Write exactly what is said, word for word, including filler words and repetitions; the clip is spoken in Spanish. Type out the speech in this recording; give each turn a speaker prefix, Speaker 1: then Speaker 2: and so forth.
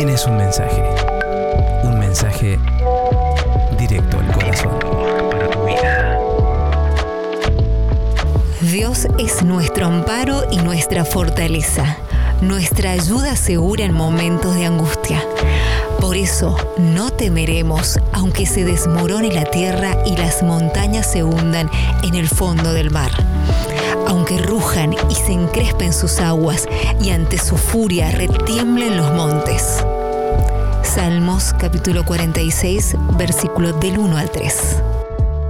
Speaker 1: tienes un mensaje. Un mensaje directo al corazón. Para tu vida.
Speaker 2: Dios es nuestro amparo y nuestra fortaleza, nuestra ayuda segura en momentos de angustia. Por eso no temeremos, aunque se desmorone la tierra y las montañas se hundan en el fondo del mar. Aunque rujan y se encrespen sus aguas y ante su furia retiemblen los montes. Salmos capítulo cuarenta y seis, versículos del uno al tres.